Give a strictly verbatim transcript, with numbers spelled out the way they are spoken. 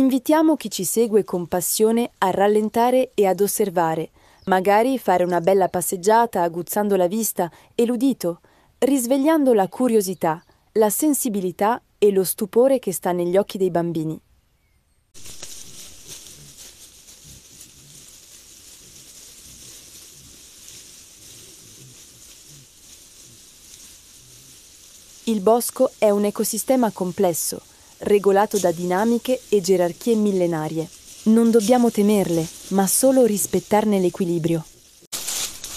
Invitiamo chi ci segue con passione a rallentare e ad osservare, magari fare una bella passeggiata aguzzando la vista e l'udito, risvegliando la curiosità, la sensibilità e lo stupore che sta negli occhi dei bambini. Il bosco è un ecosistema complesso, regolato da dinamiche e gerarchie millenarie. Non dobbiamo temerle, ma solo rispettarne l'equilibrio.